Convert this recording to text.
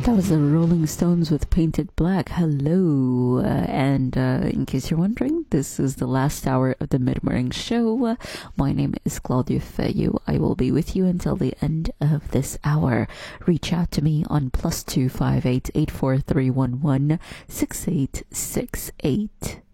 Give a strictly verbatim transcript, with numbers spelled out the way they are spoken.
That was the Rolling Stones with Painted Black. Hello. Uh, and uh, in case you're wondering, this is the last hour of the Mid-Morning Show. Uh, my name is Claudia Feyu. I will be with you until the end of this hour. Reach out to me on plus two five eight eight four three one one six eight six eight.